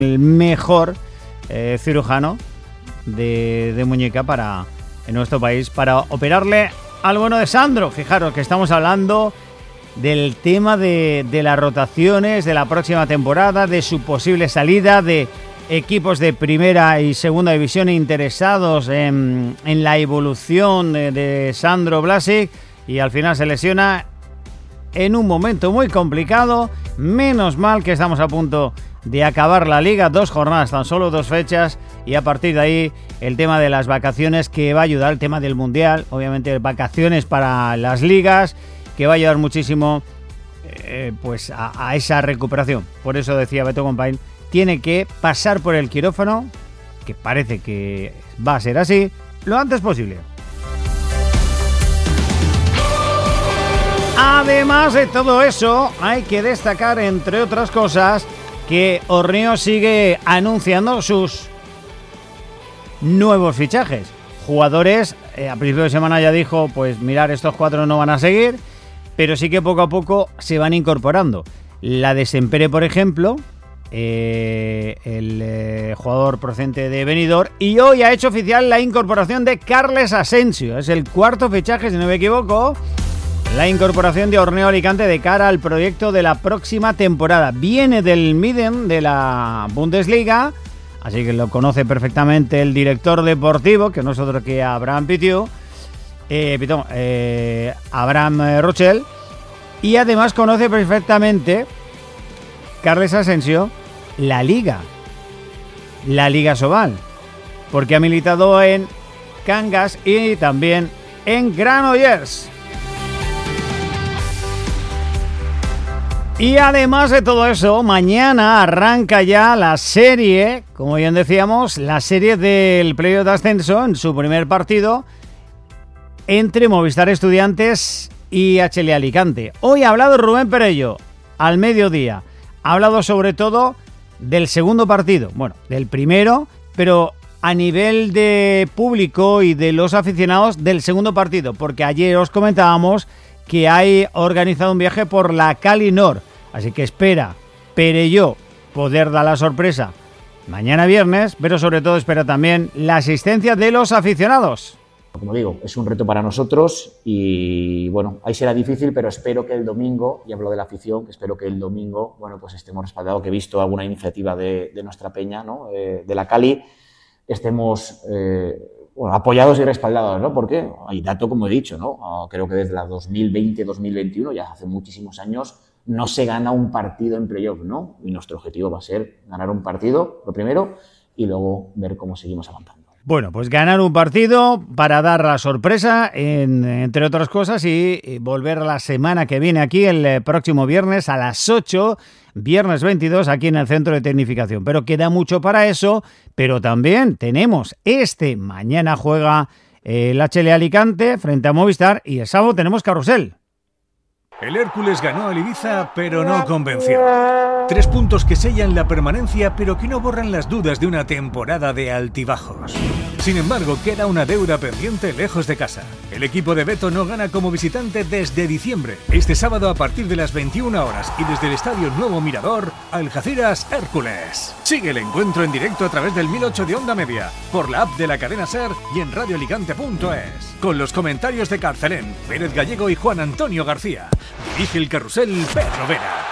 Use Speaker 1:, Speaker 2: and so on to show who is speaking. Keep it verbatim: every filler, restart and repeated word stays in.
Speaker 1: el mejor eh, cirujano de, de muñeca para en nuestro país para operarle al bueno de Sandro. Fijaros que estamos hablando del tema de, de las rotaciones de la próxima temporada, de su posible salida, de equipos de primera y segunda división interesados en, en la evolución de, de Sandro Blasic, y al final se lesiona en un momento muy complicado. Menos mal que estamos a punto de acabar la liga, dos jornadas, tan solo dos fechas, y a partir de ahí el tema de las vacaciones, que va a ayudar, el tema del mundial, obviamente vacaciones para las ligas, que va a ayudar muchísimo eh, pues a, a esa recuperación. Por eso decía Beto Compain, tiene que pasar por el quirófano, que parece que va a ser así, lo antes posible. Además de todo eso, hay que destacar, entre otras cosas, que Orneo sigue anunciando sus nuevos fichajes. Jugadores, eh, a principio de semana ya dijo, pues mirar, estos cuatro no van a seguir, pero sí que poco a poco se van incorporando. La de Sempere, por ejemplo, eh, el eh, jugador procedente de Benidorm, y hoy ha hecho oficial la incorporación de Carles Asensio. Es el cuarto fichaje, si no me equivoco, la incorporación de Orneo Alicante de cara al proyecto de la próxima temporada. Viene del Miden de la Bundesliga, así que lo conoce perfectamente el director deportivo, que no es otro que Abraham Pitiu, eh, Pitón, eh, Abraham Rochel, y además conoce perfectamente Carles Asensio la Liga, la Liga Sobal, porque ha militado en Cangas y también en Granollers. Y además de todo eso, mañana arranca ya la serie, como bien decíamos, la serie del playoff de ascenso en su primer partido entre Movistar Estudiantes y H L Alicante. Hoy ha hablado Rubén Perello al mediodía. Ha hablado sobre todo del segundo partido, bueno, del primero, pero a nivel de público y de los aficionados del segundo partido, porque ayer os comentábamos que hay organizado un viaje por la Cali Nord. Así que espera Perello poder dar la sorpresa mañana viernes, pero sobre todo espera también la asistencia de los aficionados.
Speaker 2: Como digo, es un reto para nosotros y bueno, ahí será difícil, pero espero que el domingo, y hablo de la afición, que espero que el domingo, bueno, pues estemos respaldados, que he visto alguna iniciativa de, de nuestra peña, ¿no? Eh, de la Cali, estemos eh, bueno, apoyados y respaldados, ¿no? Porque hay dato, como he dicho, ¿no? Uh, creo que desde la dos mil veinte dos mil veintiuno, ya hace muchísimos años, no se gana un partido en playoff, ¿no? Y nuestro objetivo va a ser ganar un partido, lo primero, y luego ver cómo seguimos avanzando.
Speaker 1: Bueno, pues ganar un partido para dar la sorpresa, en, entre otras cosas, y, y volver la semana que viene aquí, el próximo viernes a las ocho, viernes veintidós, aquí en el Centro de Tecnificación. Pero queda mucho para eso, pero también tenemos este, mañana juega el H L Alicante frente a Movistar, y el sábado tenemos carrusel.
Speaker 3: El Hércules ganó al Ibiza, pero no convenció. Tres puntos que sellan la permanencia, pero que no borran las dudas de una temporada de altibajos. Sin embargo, queda una deuda pendiente lejos de casa. El equipo de Beto no gana como visitante desde diciembre. Este sábado a partir de las veintiuna horas y desde el Estadio Nuevo Mirador, Algeciras Hércules. Sigue el encuentro en directo a través del mil ocho de Onda Media, por la app de la cadena SER y en radio alicante punto es. Con los comentarios de Carcelén, Pérez Gallego y Juan Antonio García. Dirige el carrusel Pedro Vera.